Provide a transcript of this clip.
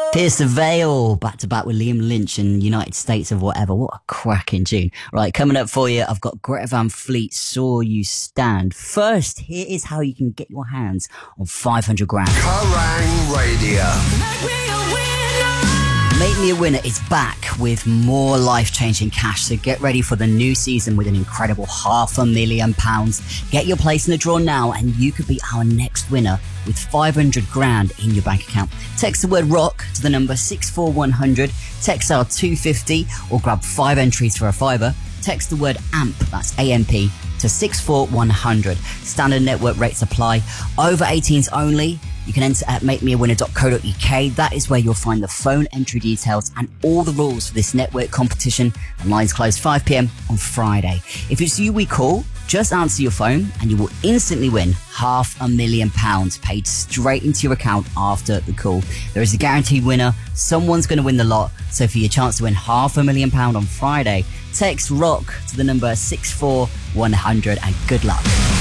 Pierce the Veil, back to back with Liam Lynch and United States of Whatever. What a cracking tune. Right, coming up for you, I've got Greta Van Fleet, Saw You Stand. First, here is how you can get your hands on 500 grand. Kerrang Radio. Make Me a Winner is back with more life-changing cash, so get ready for the new season with an incredible £500,000. Get your place in the draw now and you could be our next winner with 500 grand in your bank account. Text the word ROCK to the number 64100, text our 250 or grab 5 entries for a fiver. Text the word AMP, that's AMP, to 64100. Standard network rates apply. Over 18s only. You can enter at makemeawinner.co.uk. That is where you'll find the phone entry details and all the rules for this network competition. And lines close 5 p.m. on Friday. If it's you we call, just answer your phone and you will instantly win £500,000 paid straight into your account after the call. There is a guaranteed winner. Someone's going to win the lot. So for your chance to win £500,000 on Friday, text ROCK to the number 64100 and good luck.